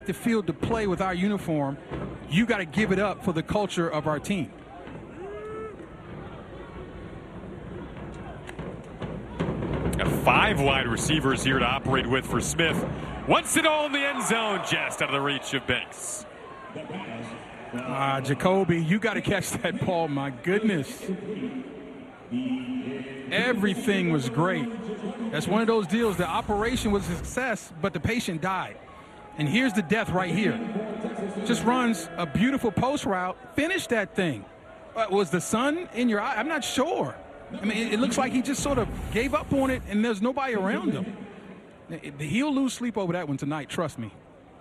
the field to play with our uniform, you got to give it up for the culture of our team. Got 5 wide receivers here to operate with for Smith. Wants it all in the end zone, just out of the reach of Banks. Jacoby, you got to catch that ball. My goodness. Everything was great. That's one of those deals. The operation was a success, but the patient died. And here's the death right here. Just runs a beautiful post route. Finish that thing. Was the sun in your eye? I'm not sure. I mean, it looks like he just sort of gave up on it, and there's nobody around him. He'll lose sleep over that one tonight, trust me.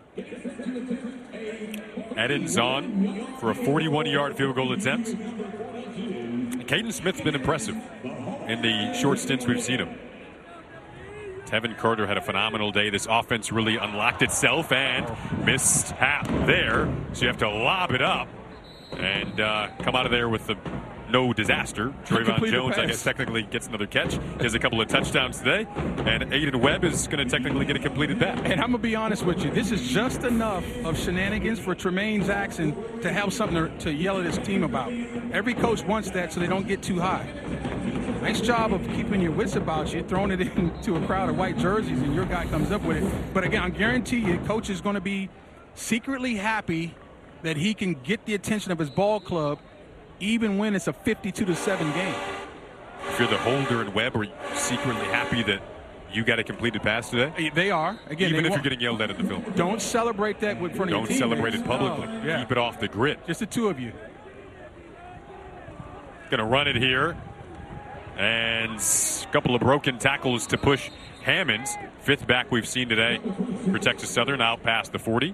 Edens on for a 41-yard field goal attempt. Caden Smith's been impressive in the short stints we've seen him. Tevin Carter had a phenomenal day. This offense really unlocked itself and missed half there. So you have to lob it up and come out of there with no disaster. Trayvon Jones, I guess, technically gets another catch. He has a couple of touchdowns today. And Aiden Webb is going to technically get a completed pass. And I'm going to be honest with you. This is just enough of shenanigans for Tremaine Jackson to have something to yell at his team about. Every coach wants that so they don't get too high. Nice job of keeping your wits about you, throwing it into a crowd of white jerseys, and your guy comes up with it. But again, I guarantee you, coach is going to be secretly happy that he can get the attention of his ball club, even when it's a 52-7 game. If you're the holder and Webb, are you secretly happy that you got a completed pass today? They are. Again, even if you're getting yelled at in the film. Don't celebrate that with front of your teammates. Don't celebrate it publicly. Oh, yeah. Keep it off the grid. Just the two of you. Going to run it here. And a couple of broken tackles to push Hammonds. 5th back we've seen today for Texas Southern, out past the 40.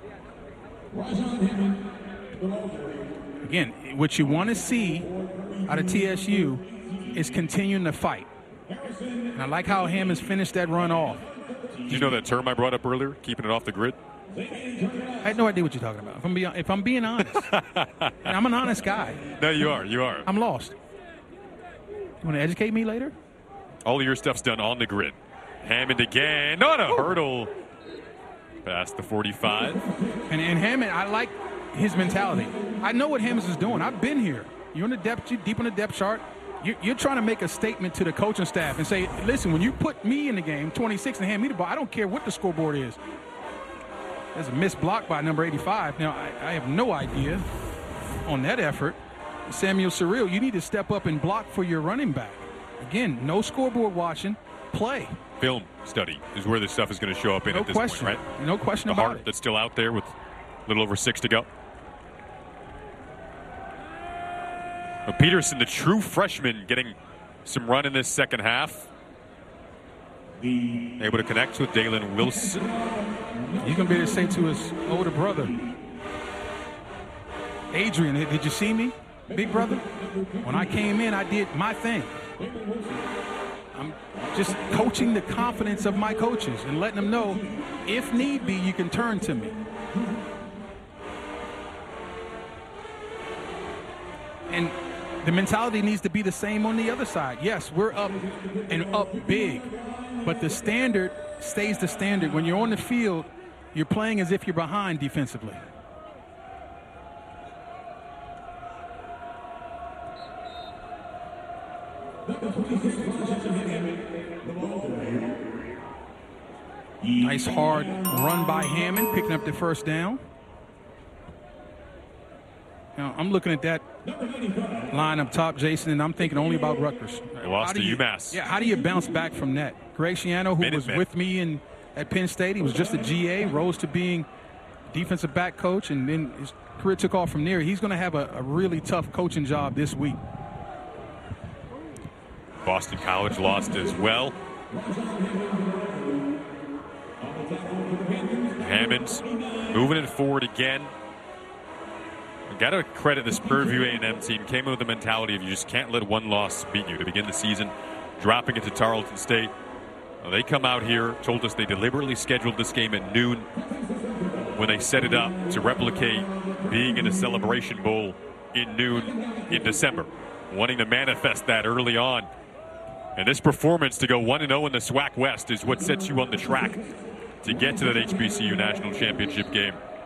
Again, what you want to see out of TSU is continuing to fight. And I like how Hammonds finished that run off. Did you know that term I brought up earlier, keeping it off the grid? I had no idea what you're talking about. If I'm being honest. And I'm an honest guy. No, you are. You are. I'm lost. You want to educate me later? All of your stuff's done on the grid. Hammond again. On a hurdle. Past the 45. And Hammond, I like his mentality. I know what Hammonds is doing. I've been here. You're deep in the depth chart. You're trying to make a statement to the coaching staff and say, listen, when you put me in the game, 26, and hand me the ball, I don't care what the scoreboard is. There's a missed block by number 85. Now, I have no idea on that effort. Samuel Surreal, you need to step up and block for your running back. Again, no scoreboard watching. Play. Film study is where this stuff is going to show up at this point, right? No question about it. The heart it. that's still out there with a little over 6 to go. But Peterson, the true freshman, getting some run in this second half. Able to connect with Dalen Wilson. He's going to be able to say to his older brother, Adrian, did you see me, big brother? When I came in, I did my thing. I'm just coaching the confidence of my coaches and letting them know, if need be, you can turn to me. And the mentality needs to be the same on the other side. Yes, we're up and up big, but the standard stays the standard. When you're on the field, you're playing as if you're behind defensively. Nice hard run by Hammond, picking up the first down. Now, I'm looking at that line up top, Jason, and I'm thinking only about Rutgers. They lost to UMass. Yeah, how do you bounce back from that? Greg Schiano, who was with me at Penn State, he was just a GA, rose to being defensive back coach, and then his career took off from there. He's going to have a really tough coaching job this week. Boston College lost as well. Hammonds moving it forward again. Got to credit the Spurview A&M team. Came in with the mentality of you just can't let one loss beat you to begin the season. Dropping it to Tarleton State. Well, they come out here, told us they deliberately scheduled this game at noon when they set it up to replicate being in a Celebration Bowl in noon in December. Wanting to manifest that early on. And this performance to go 1-0 in the SWAC West is what sets you on the track to get to that HBCU National Championship game